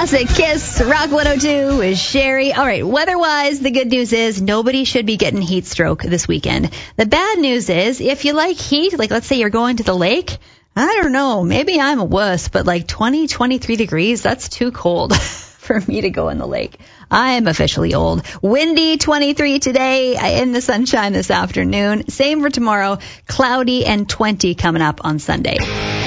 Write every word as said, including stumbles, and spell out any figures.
Classic Kiss, Rock one oh two with Sherry. All right, weather-wise, the good news is nobody should be getting heat stroke this weekend. The bad news is if you like heat, like let's say you're going to the lake, I don't know, maybe I'm a wuss, but like twenty, twenty-three degrees, that's too cold for me to go in the lake. I am officially old. Windy, twenty-three today, in the sunshine this afternoon. Same for tomorrow, cloudy and twenty coming up on Sunday.